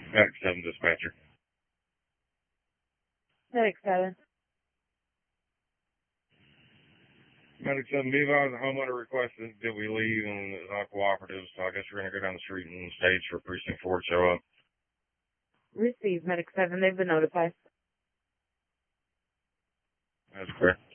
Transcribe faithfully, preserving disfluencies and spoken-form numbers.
Medic seven dispatcher. Medic seven. Medic seven, be advised the homeowner requested that we leave and it's not cooperative, so I guess we're going to go down the street and stage for precinct four to show up. Received, Medic seven. They've been notified. That's correct.